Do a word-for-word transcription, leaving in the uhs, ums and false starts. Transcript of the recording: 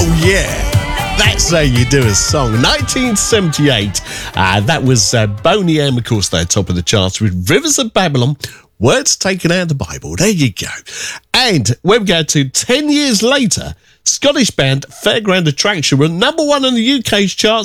Oh, yeah. That's how you do a song. nineteen seventy-eight. Uh, that was uh, Boney M, of course, they're top of the charts with Rivers of Babylon, words taken out of the Bible. There you go. And when we go to ten years later, Scottish band Fairground Attraction were number one on the U K's charts